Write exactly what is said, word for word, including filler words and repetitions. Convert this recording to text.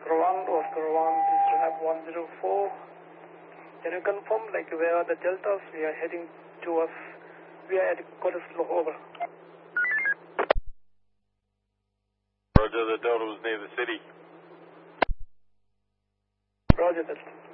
Oscar one, Oscar one, this is lab one zero four. Can you confirm, like, where are the deltas? We are heading towards, we are at Cottesloe, over. Roger, the delta was near the city. Roger that.